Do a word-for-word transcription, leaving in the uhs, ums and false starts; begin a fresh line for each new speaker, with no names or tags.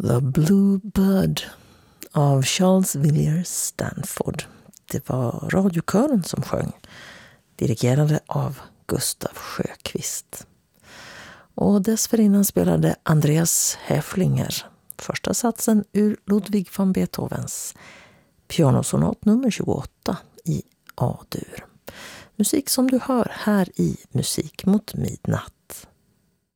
The Bluebird av Charles Villiers Stanford. Det var radiokören som sjöng, dirigerade av Gustav Sjöqvist. Och dessförinnan spelade Andreas Häflinger första satsen ur Ludwig van Beethovens pianosonat nummer tjugoåtta i A-dur. Musik som du hör här i Musik mot midnatt.